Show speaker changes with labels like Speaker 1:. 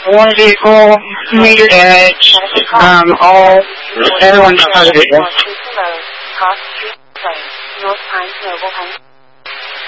Speaker 1: one vehicle, meter edge, everyone's positive.
Speaker 2: Cross Street Place, North Pines Noble Home.